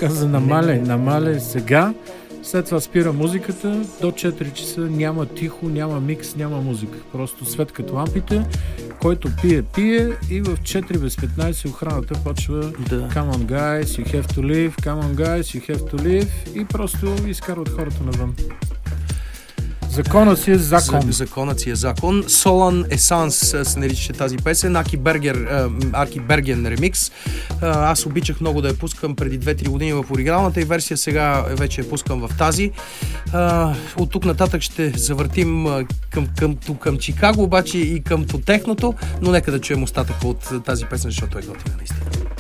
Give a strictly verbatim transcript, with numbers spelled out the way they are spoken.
каза намаляй, намаляй сега. След това спира музиката, до четири часа няма тихо, няма микс, няма музика. Просто свет като лампите, който пие, пие и в четири без петнайсет охраната почва да. Come on guys, you have to leave, come on guys, you have to leave и просто изкарват хората навън. Законът си е закон. За, законът си е закон. Солан Есанс се наричаше тази песен. Аки Бергер, Аки Берген ремикс. Аз обичах много да я пускам преди две-три години в оригиналната и версия, сега вече я пускам в тази. От тук нататък ще завъртим към, към, към, към Чикаго, обаче и към техното, но нека да чуем остатъка от тази песен, защото е готина наистина.